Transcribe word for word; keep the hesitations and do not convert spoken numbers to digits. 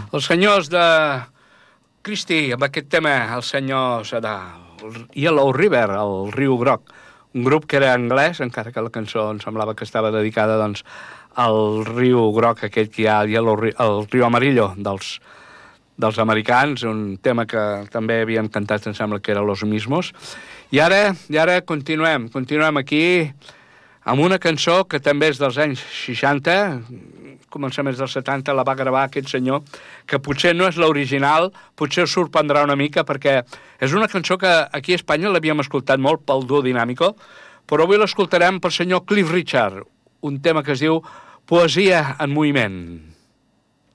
Els senyors de Christie, amb aquest tema, el senyor serà Yellow River, el riu groc, un grup que era anglès, encara que la cançó em semblava que estava dedicada doncs, al riu groc aquest que hi ha, el, Yellow, el riu Amarillo dels, dels americans, un tema que també havien cantat, em sembla que era Los Mismos. I ara, i ara continuem, continuem aquí amb una cançó que també és dels anys seixanta, començaments dels setanta, la va gravar aquest senyor, que potser no és l'original, potser us sorprendrà una mica, perquè és una cançó que aquí a Espanya l'havíem escoltat molt pel duo Dinàmico, però avui l'escoltarem pel senyor Cliff Richard, un tema que es diu Poesia en moviment.